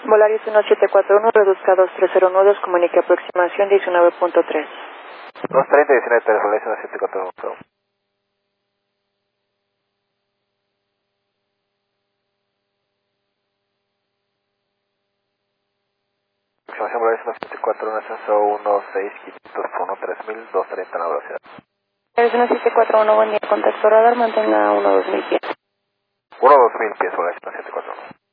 Volaris 1741, reduzca 230 nudos, comunique aproximación 19.3. 230, 19, Volaris 1741. Aproximación Volaris 1741, ascenso 16, 501, 3000, 230 en la velocidad. Volaris 1741, buen día, contacto radar, mantenga 1-2000 pies. 1-2000 pies, Volaris 1741.